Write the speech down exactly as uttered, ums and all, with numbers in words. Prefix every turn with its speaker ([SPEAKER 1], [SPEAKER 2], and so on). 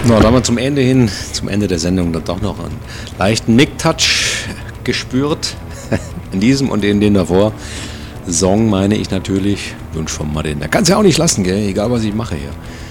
[SPEAKER 1] Na, da haben wir zum Ende hin, zum Ende der Sendung dann doch noch einen leichten Mick-Touch gespürt. In diesem und in dem davor. Song meine ich natürlich, Wunsch von Martin. Da kannst du ja auch nicht lassen, gell? Egal was ich mache hier.